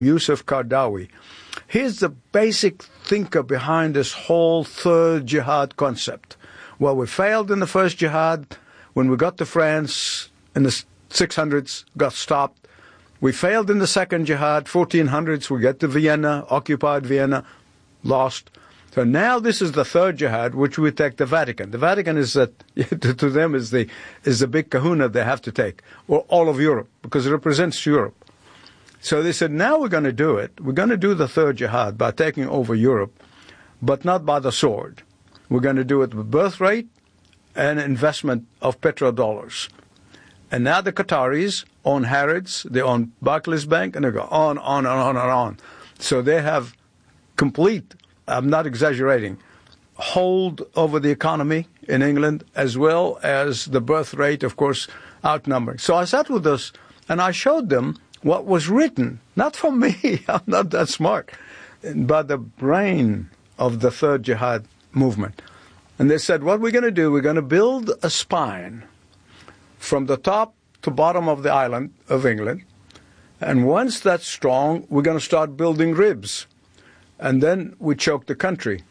Yusuf Qaradawi. He's the basic thinker behind this whole third jihad concept. Well, we failed in the first jihad. When we got to France in the 600s, got stopped. We failed in the second jihad, 1400s. We get to Vienna, occupied Vienna, lost. So now this is the third jihad, which we take the Vatican. The Vatican is that to them is the big kahuna they have to take, or all of Europe, because it represents Europe. So they said, now we're going to do it. We're going to do the third jihad by taking over Europe, but not by the sword. We're going to do it with birth rate and investment of petrodollars. And now the Qataris own Harrods, they own Barclays Bank, and they go on and on and on. So they have complete, I'm not exaggerating, hold over the economy in England, as well as the birth rate, of course, outnumbering. So I sat with us, and I showed them what was written, not from me, I'm not that smart, but the brain of the third jihad movement. And they said, what we're going to do, we're going to build a spine from the top to bottom of the island of England. And once that's strong, we're going to start building ribs. And then we choke the country.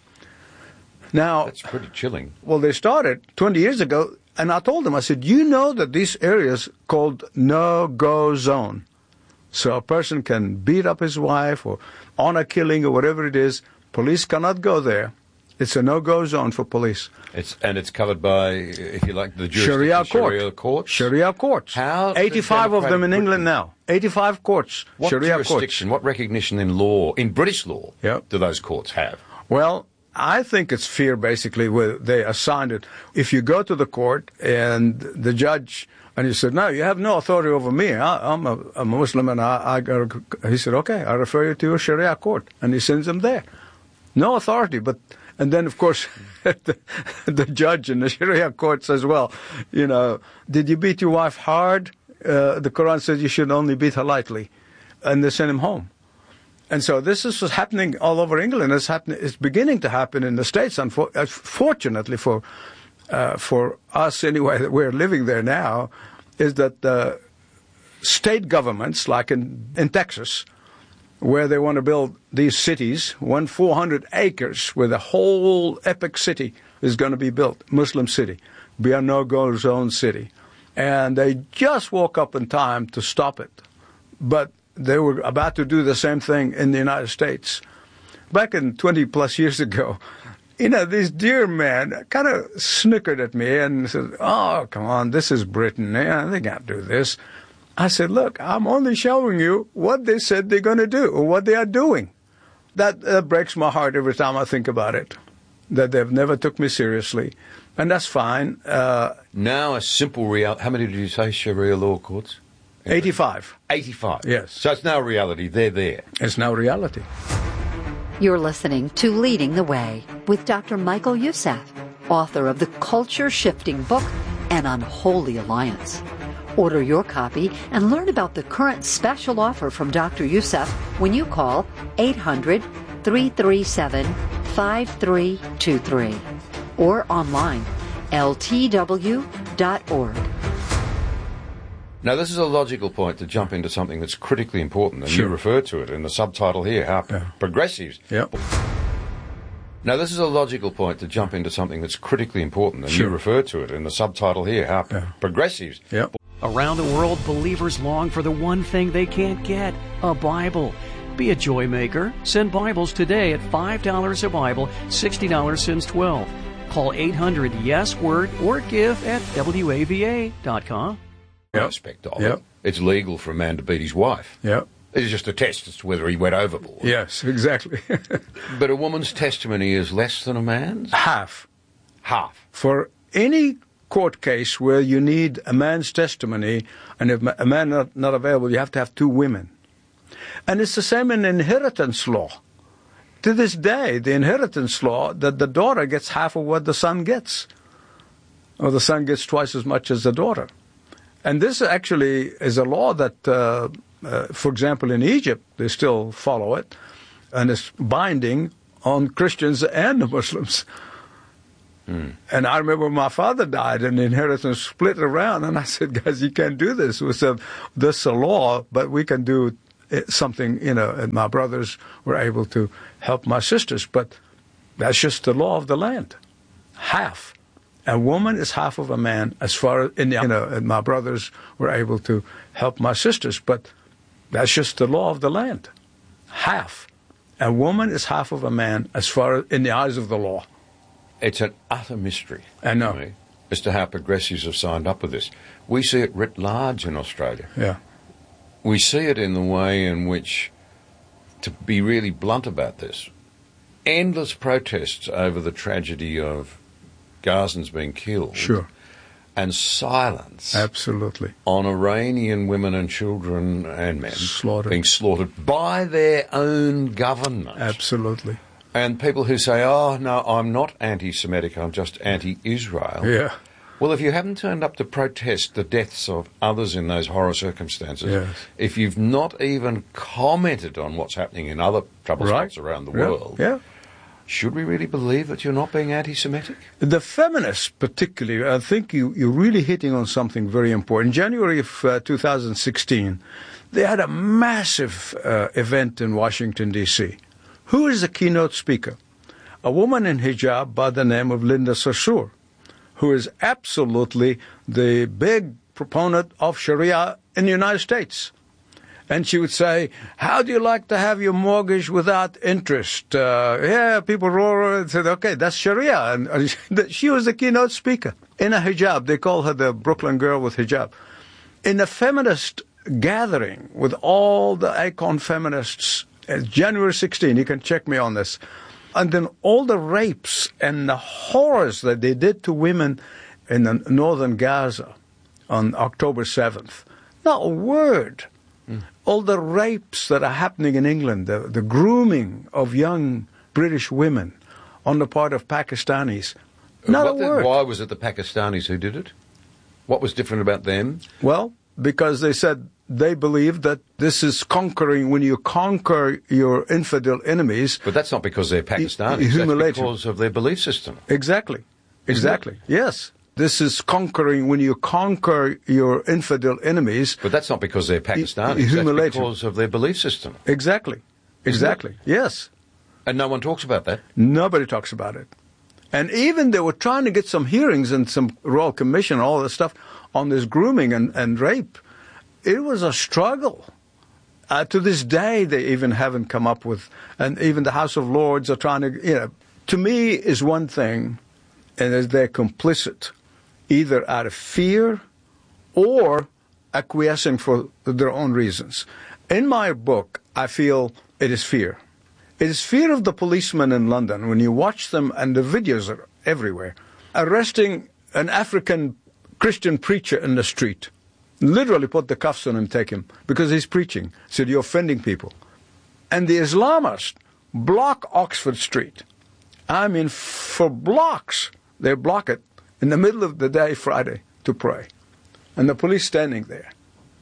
Now, that's pretty chilling. Well, they started 20 years ago, and I told them, I said, you know that these areas called no-go zone. So a person can beat up his wife or honor killing or whatever it is. Police cannot go there. It's a no-go zone for police. It's covered by, if you like, the jurisdiction, Sharia courts? Sharia courts. How 85 of them in England now. 85 courts. What Sharia jurisdiction, courts. What recognition in law, in British law, Yep. do those courts have? Well, I think it's fear, basically, where they assigned it. If you go to the court and the judge, and he said, no, you have no authority over me. I'm a Muslim, and he said, okay, I refer you to a Sharia court. And he sends them there. No authority, and then, of course, the judge in the Sharia court says, well, you know, did you beat your wife hard? The Quran says you should only beat her lightly. And they send him home. And so this is what's happening all over England. It's beginning to happen in the States, fortunately for us anyway, that we're living there now, is that the state governments, like in Texas, where they want to build these cities, 400 acres where the whole epic city is going to be built, Muslim city, be a no-go zone city. And they just woke up in time to stop it. But they were about to do the same thing in the United States. Back in 20-plus years ago, you know, this dear man kind of snickered at me and said, oh, come on, this is Britain. They can't do this. I said, look, I'm only showing you what they said they're going to do or what they are doing. That breaks my heart every time I think about it, that they've never took me seriously. And that's fine. Now a simple reality. How many did you say Sharia law courts? 85. 85? Yes. So it's now reality. They're there. It's now reality. You're listening to Leading the Way with Dr. Michael Youssef, author of the culture-shifting book, An Unholy Alliance. Order your copy and learn about the current special offer from Dr. Youssef when you call 800-337-5323 or online, ltw.org. Now, this is a logical point to jump into something that's critically important, and Sure. you refer to it in the subtitle here, how progressives... Yep. Now, this is a logical point to jump into something that's critically important, and Sure. you refer to it in the subtitle here, how progressives... Yep. Around the world, believers long for the one thing they can't get, a Bible. Be a joy maker. Send Bibles today at $5 a Bible, $60 since 12. Call 800-YES-WORD or give at wava.com. Aspect of Yep. it. It's legal for a man to beat his wife. Yep. It's just a test as to whether he went overboard. Yes, exactly. But a woman's testimony is less than a man's? Half. Half. For any court case where you need a man's testimony, and if a man not available, you have to have two women. And it's the same in inheritance law. To this day, the inheritance law, that the daughter gets half of what the son gets, or the son gets twice as much as the daughter. And this actually is a law that, for example, in Egypt, they still follow it, and it's binding on Christians and the Muslims. And I remember when my father died and the inheritance split around, and I said, guys, you can't do this. We said, this is a law, but we can do something, and my brothers were able to help my sisters. But that's just the law of the land. Half. A woman is half of a man as far as, and my brothers were able to help my sisters. But that's just the law of the land. Half. A woman is half of a man as far as in the eyes of the law. It's an utter mystery. I know. To me, as to how progressives have signed up with this. We see it writ large in Australia. Yeah. We see it in the way in which, to be really blunt about this, endless protests over the tragedy of Gazans being killed. Sure. And silence. Absolutely. On Iranian women and children and men being slaughtered by their own government. Absolutely. And people who say, oh, no, I'm not anti-Semitic, I'm just anti-Israel. Yeah. Well, if you haven't turned up to protest the deaths of others in those horror circumstances, yes. if you've not even commented on what's happening in other trouble spots around the world, should we really believe that you're not being anti-Semitic? The feminists particularly, I think you're really hitting on something very important. In January of 2016, they had a massive event in Washington, D.C. Who is the keynote speaker? A woman in hijab by the name of Linda Sarsour, who is absolutely the big proponent of Sharia in the United States. And she would say, how do you like to have your mortgage without interest? People roar and said, okay, that's Sharia. And she was the keynote speaker in a hijab. They call her the Brooklyn girl with hijab. In a feminist gathering with all the icon feminists, January 16, you can check me on this. And then all the rapes and the horrors that they did to women in the northern Gaza on October 7th. Not a word. All the rapes that are happening in England, the grooming of young British women on the part of Pakistanis. Not a word. Why was it the Pakistanis who did it? What was different about them? Well, because they said they believe that this is conquering, when you conquer your infidel enemies. But that's not because they're Pakistanis. That's because of their belief system. Exactly. Yes. This is conquering, when you conquer your infidel enemies. But that's not because they're Pakistanis. That's because of their belief system. Exactly. Yes. And no one talks about that? Nobody talks about it. And even they were trying to get some hearings and some Royal Commission, all this stuff, on this grooming and rape. It was a struggle. To this day, they even haven't come up with, and even the House of Lords are trying to, to me is one thing, and they're complicit, either out of fear or acquiescing for their own reasons. In my book, I feel it is fear. It is fear of the policemen in London, when you watch them, and the videos are everywhere, arresting an African Christian preacher in the street. Literally put the cuffs on him, take him, because he's preaching. Said, you're offending people. And the Islamists block Oxford Street. I mean, for blocks, they block it in the middle of the day, Friday, to pray. And the police standing there,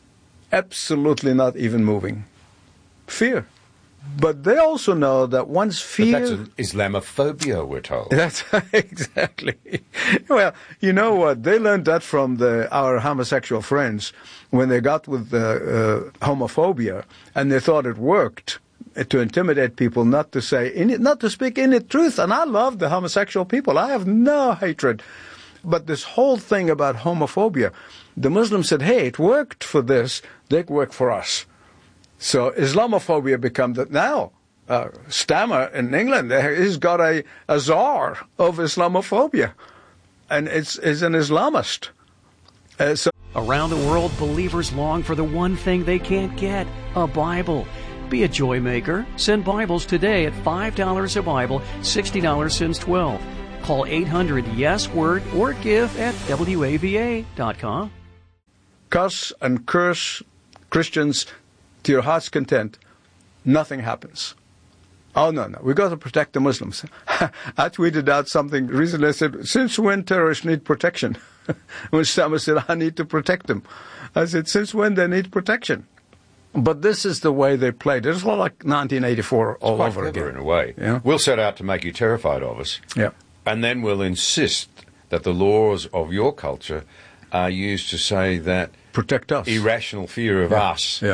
absolutely not even moving. Fear. But they also know that once fear... But that's an Islamophobia, we're told. That's exactly. Well, you know what? They learned that from our homosexual friends when they got with the homophobia, and they thought it worked to intimidate people not to speak any truth. And I love the homosexual people. I have no hatred. But this whole thing about homophobia, the Muslims said, hey, it worked for this, they work for us. So Islamophobia become that now. Stammer in England, he's got a czar of Islamophobia, and it's an Islamist. Around the world, believers long for the one thing they can't get, a Bible. Be a joy maker. Send Bibles today at $5 a Bible, $60 since 12. Call 800-YES-WORD or give at WAVA.com. Cuss and curse Christians to your heart's content, nothing happens. Oh, no, we've got to protect the Muslims. I tweeted out something recently. I said, since when terrorists need protection? When someone said, I need to protect them. I said, since when they need protection? But this is the way they played. It's like 1984 all over again. In a way. Yeah? We'll set out to make you terrified of us. Yeah. And then we'll insist that the laws of your culture are used to say that protect us. Irrational fear of us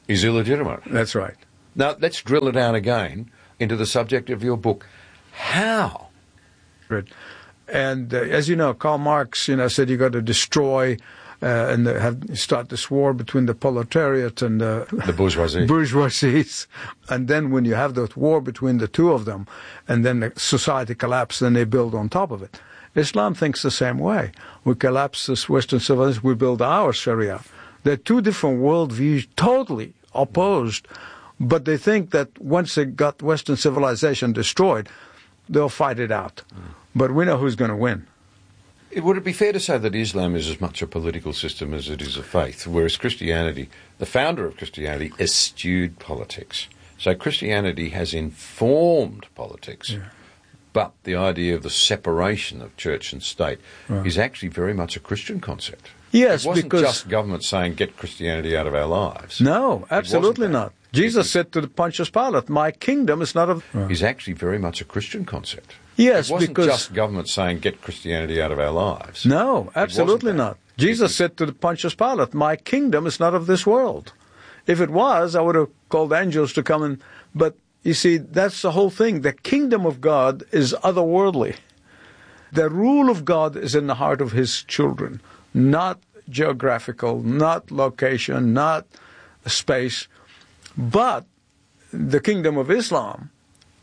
is illegitimate. That's right. Now, let's drill it down again into the subject of your book. How? Right. And as you know, Karl Marx, said you got to destroy and start this war between the proletariat and the bourgeoisie. bourgeoisies. And then when you have that war between the two of them, and then the society collapses, then they build on top of it. Islam thinks the same way. We collapse this Western civilization, we build our Sharia. They're two different worldviews, totally opposed, but they think that once they got Western civilization destroyed, they'll fight it out. But we know who's going to win. Would it be fair to say that Islam is as much a political system as it is a faith, whereas Christianity, the founder of Christianity, eschewed politics? So Christianity has informed politics, but the idea of the separation of church and state is actually very much a Christian concept. Yes, it wasn't because just government saying, get Christianity out of our lives. No, absolutely not. Jesus said to Pontius Pilate, my kingdom is not of... Is actually very much a Christian concept. Yes, it wasn't because... just government saying, get Christianity out of our lives. No, absolutely not. Jesus said to Pontius Pilate, my kingdom is not of this world. If it was, I would have called angels to come and... But, you see, that's the whole thing. The kingdom of God is otherworldly. The rule of God is in the heart of his children, not geographical, not location, not space. But the kingdom of Islam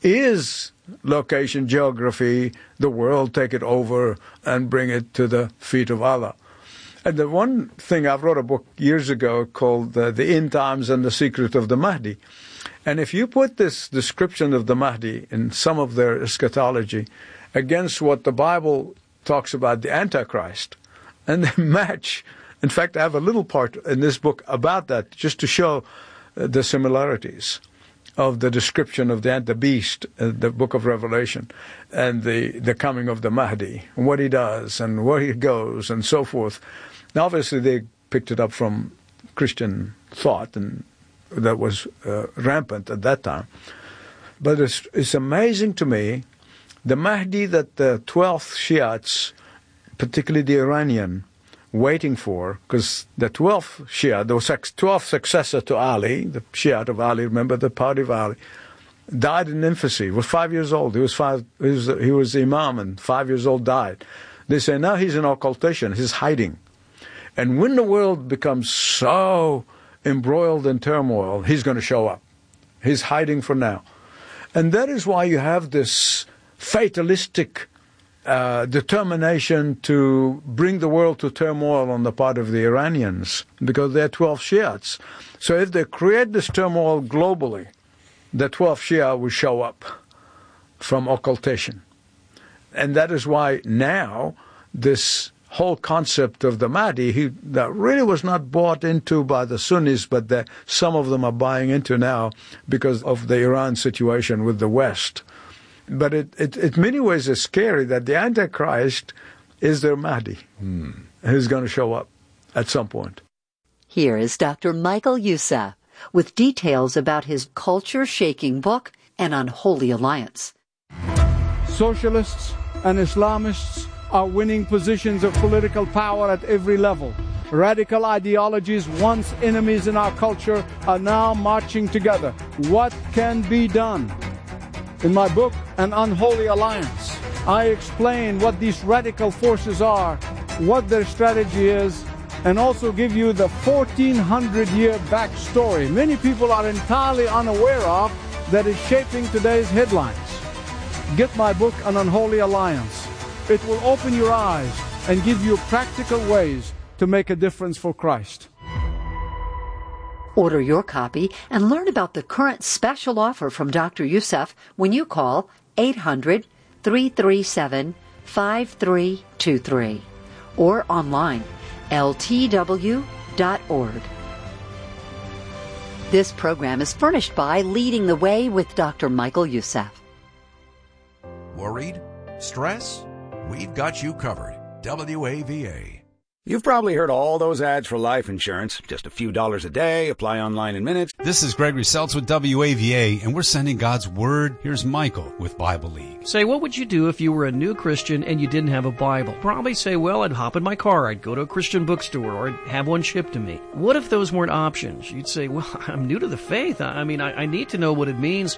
is location, geography, the world, take it over and bring it to the feet of Allah. And the one thing, I wrote a book years ago called The End Times and the Secret of the Mahdi. And if you put this description of the Mahdi in some of their eschatology against what the Bible talks about the Antichrist, and they match. In fact, I have a little part in this book about that, just to show the similarities of the description of the beast, the book of Revelation, and the coming of the Mahdi, and what he does, and where he goes, and so forth. Now, obviously, they picked it up from Christian thought, and that was rampant at that time. But it's amazing to me, the Mahdi that the 12th Shiites, particularly the Iranian, waiting for, because the 12th Shia, the 12th successor to Ali, the Shiite of Ali, remember the party of Ali, died in infancy, was 5 years old. He was Imam, and 5 years old died. They say now he's in occultation, he's hiding. And when the world becomes so embroiled in turmoil, he's going to show up. He's hiding for now. And that is why you have this fatalistic determination to bring the world to turmoil on the part of the Iranians, because they're 12 Shiites. So if they create this turmoil globally, the 12th Shia will show up from occultation. And that is why now this whole concept of the Mahdi, that really was not bought into by the Sunnis, but that some of them are buying into now because of the Iran situation with the West. But it in many ways is scary that the Antichrist is their Mahdi, who's going to show up at some point. Here is Dr. Michael Youssef with details about his culture-shaking book, An Unholy Alliance. Socialists and Islamists are winning positions of political power at every level. Radical ideologies, once enemies in our culture, are now marching together. What can be done? In my book, An Unholy Alliance, I explain what these radical forces are, what their strategy is, and also give you the 1400-year backstory many people are entirely unaware of that is shaping today's headlines. Get my book, An Unholy Alliance. It will open your eyes and give you practical ways to make a difference for Christ. Order your copy and learn about the current special offer from Dr. Youssef when you call 800-337-5323 or online ltw.org. This program is furnished by Leading the Way with Dr. Michael Youssef. Worried? Stress? We've got you covered. WAVA. You've probably heard all those ads for life insurance. Just a few dollars a day, apply online in minutes. This is Gregory Seltz with WAVA, and we're sending God's Word. Here's Michael with Bible League. Say, what would you do if you were a new Christian and you didn't have a Bible? Probably say, well, I'd hop in my car, I'd go to a Christian bookstore, or I'd have one shipped to me. What if those weren't options? You'd say, well, I'm new to the faith. I need to know what it means